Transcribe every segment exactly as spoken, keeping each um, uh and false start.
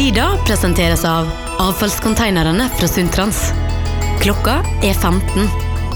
Tida presenteres av avfallskonteinerne fra Sundtrans. Klokka er femten.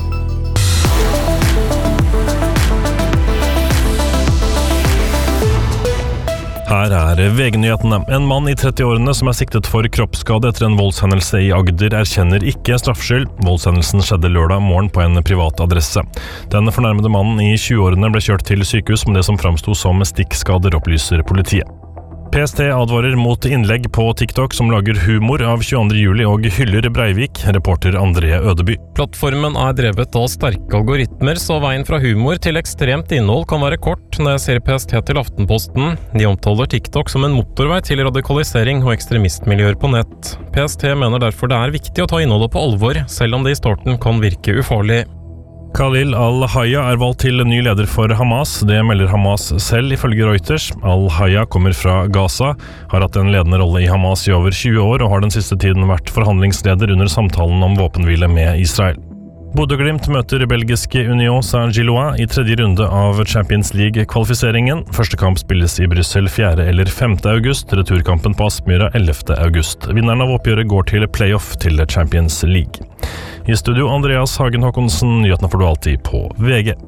Her er V G-nyhetene. En mann i trettiårene som er siktet for kroppsskade etter en voldshendelse i Agder erkjenner ikke straffskyld. Voldshendelsen skjedde lørdag morgen på en privat adresse. Den fornærmede mannen i tjueårene ble kjørt til sykehus med det som framstod som stikkskader, opplyser politiet. P S T advarer mot innlegg på TikTok som lager humor av tjueandre juli og hyller Breivik, reporter André Ødeby. Plattformen er drevet av sterke algoritmer, så veien fra humor til ekstremt innhold kan være kort, når jeg ser P S T til Aftenposten. De omtaler TikTok som en motorvei til radikalisering og ekstremistmiljøer på nett. P S T mener derfor det er viktig å ta innholdet på alvor, selv om det i starten kan virke ufarlig. Khalil al-Hayya er valgt til ny leder for Hamas. Det melder Hamas selv ifølge Reuters. Al-Hayya kommer fra Gaza, har hatt en ledende rolle i Hamas i over tjue år og har den siste tiden vært forhandlingsleder under samtalen om våpenhvile med Israel. Bodø/Glimt møter belgiske Union Saint-Gilloise i tredje runde av Champions League-kvalifiseringen. Første kamp spilles i Brussel fjerde eller femte august, returkampen på Aspmyra ellevte august. Vinneren av oppgjøret går til playoff til Champions League. I studio Andreas Hagen Håkonsen, nyhetene får du alltid på V G.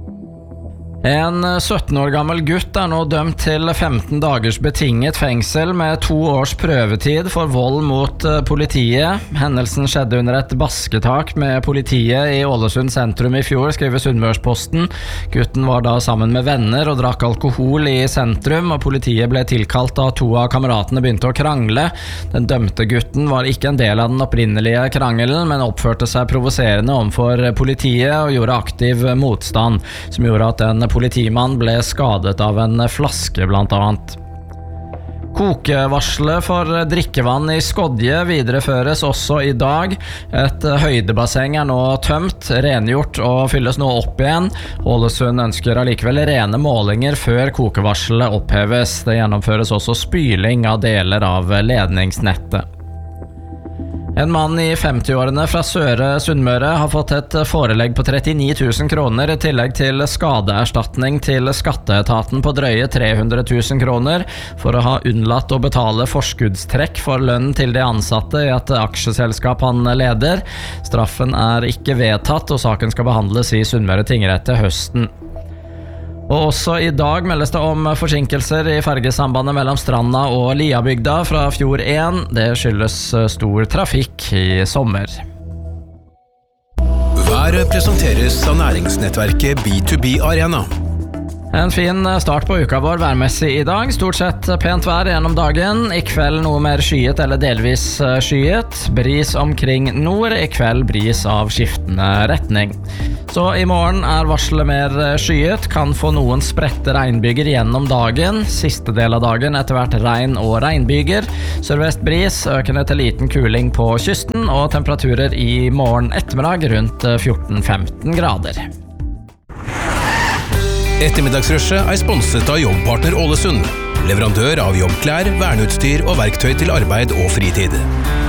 En sytten år gammel gutt er nå dømt til femten dagers betinget fengsel med to års prøvetid for vold mot politiet. Hendelsen skjedde under et basketak med politiet i Ålesund sentrum i fjor, skriver Sunnmørsposten. Gutten var da sammen med venner og drakk alkohol i sentrum, og politiet ble tilkalt da to av kameratene begynte å krangle. Den dømte gutten var ikke en del av den opprinnelige krangelen, men oppførte seg provoserende overfor politiet og gjorde aktiv motstand, som gjorde at en politimann ble skadet av en flaske blant annet. Kokevarselet for drikkevann i Skodje videreføres også i dag. Et høydebasseng er nå tømt, rengjort og fylles nå opp igjen. Ålesund ønsker allikevel rene målinger før kokevarselet oppheves. Det gjennomføres også spyling av deler av ledningsnettet. En mann i femtiårene fra Søre Sunnmøre har fått et forelegg på trettini tusen kroner i tillegg til skadeerstatning til skatteetaten på drøye tre hundre tusen kroner for å ha unnlatt å betale forskuddstrekk for lønn til de ansatte i et aksjeselskap han leder. Straffen er ikke vedtatt, og saken skal behandles i Sunnmøre tingrett til høsten. Og også i dag meldes det om forsinkelser i fergesambandet mellom Stranda og Liabygda fra Fjord én. Det skyldes stor trafikk i sommer. Været presenteres av næringsnettverket B to B Arena. En fin start på uka vår værmessig i dag. Stort sett pent vær gjennom dagen. I kveld noe mer skyet eller delvis skyet. Bris omkring nord. I kveld bris av skiftende retning. Så i morgen er varselet mer skyet. Kan få noen spredte regnbyger gjennom dagen. Siste del av dagen etter hvert regn og regnbyger. Sørvest bris, økende til liten kuling på kysten, og temperaturer i morgen ettermiddag rundt fjorten til femten grader. Ettermiddagsrushet er sponset av Jobbpartner Ålesund, leverandør av jobbklær, verneutstyr og verktøy til arbeid og fritid.